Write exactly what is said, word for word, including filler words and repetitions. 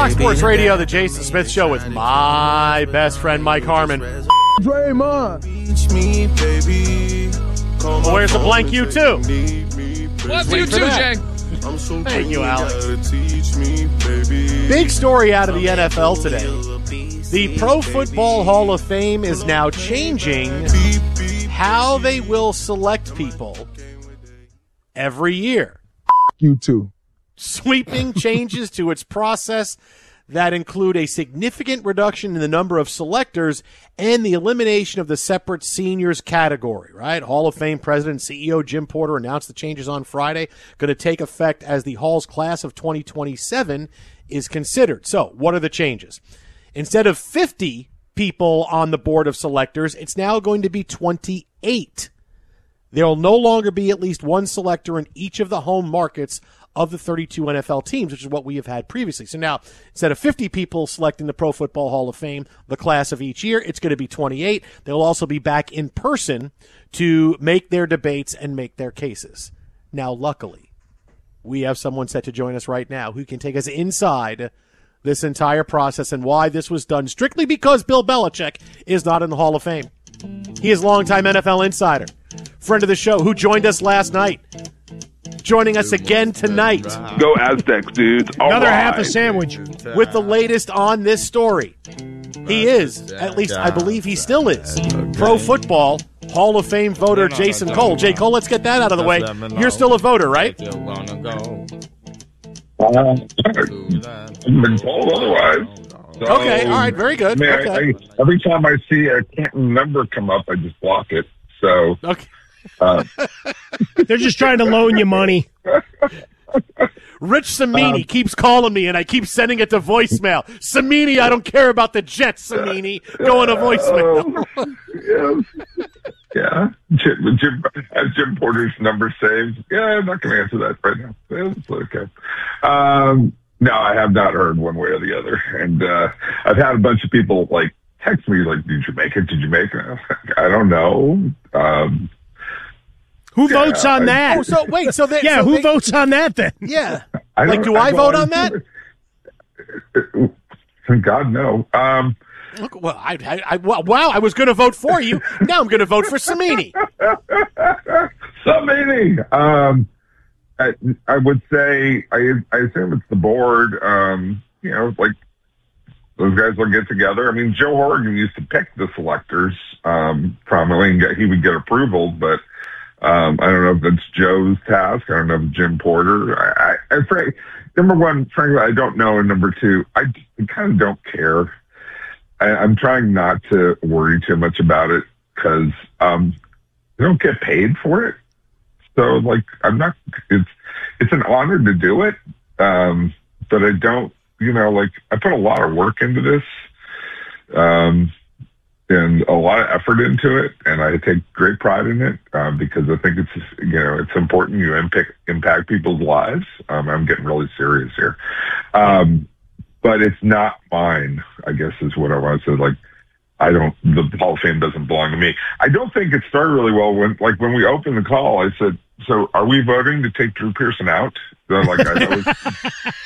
Fox Sports Radio, the Jason Smith Show with my best friend, Mike Harmon. Draymond. Well, where's the blank you too? What's you too, Jay? Thank you, Alex. Big story out of the N F L today. The Pro Football Hall of Fame is now changing how they will select people every year. You too. Sweeping changes to its process that include a significant reduction in the number of selectors and the elimination of the separate seniors category, right? Hall of Fame President and C E O Jim Porter announced the changes on Friday, going to take effect as the Hall's class of twenty twenty-seven is considered. So what are the changes? Instead of fifty people on the board of selectors, it's now going to be twenty-eight. There will no longer be at least one selector in each of the home markets of the thirty-two N F L teams, which is what we have had previously. So now, instead of fifty people selecting the Pro Football Hall of Fame, the class of each year, it's going to be twenty-eight. They'll also be back in person to make their debates and make their cases. Now, luckily, we have someone set to join us right now who can take us inside this entire process and why this was done strictly because Bill Belichick is not in the Hall of Fame. He is longtime N F L insider, friend of the show, who joined us last night. Joining us again tonight. Go Aztecs, dudes. All Another right. half a sandwich. With the latest on this story. He is, at least I believe he still is, Pro Football Hall of Fame voter Jason Cole. Jay Cole, let's get that out of the way. You're still a voter, right? Uh, I've been told otherwise. So, Okay, all right, very good. I mean, Okay. I, I, every time I see a Canton number come up, I just block it. So, Okay. uh, They're just trying to loan you money. Rich Samini Um, keeps calling me, and I keep sending it to voicemail. Samini, I don't care about the Jets, Samini. Going to voicemail. yes. Yeah. Jim, Jim, has Jim Porter's number saved? Yeah, I'm not going to answer that right now. It's okay. Um, no, I have not heard one way or the other. And uh, I've had a bunch of people, like, text me, like, did you make it? Did you make it? I don't know. Um, Who Yeah, votes on I- that? Oh, so wait, so they, yeah, so who they- votes on that then? Yeah. I Like, don't- do I well, vote on that? Thank God, no. Um, Look, well, I, I, I, wow, I was going to vote for you. Now I'm going to vote for Samini. so many. Um, I, I would say, I, I assume it's the board. Um, you know, like those guys will get together. I mean, Joe Horgan used to pick the selectors um, prominently, and get, he would get approval, but um, I don't know if that's Joe's task. I don't know if Jim Porter. I, I, I frankly, number one, frankly, I don't know, and number two, I, I kind of don't care. I, I'm trying not to worry too much about it because um, they don't get paid for it. So, like, I'm not. It's it's an honor to do it, um, but I don't. You know, like, I put a lot of work into this, um, and a lot of effort into it, and I take great pride in it um, because I think it's you know it's important you impact impact people's lives. Um, I'm getting really serious here. Um, But it's not mine, I guess is what I want to say. Like, I don't, the Hall of Fame doesn't belong to me. I don't think it started really well when, like, when we opened the call, I said, so are we voting to take Drew Pearson out? So, like, I, I was,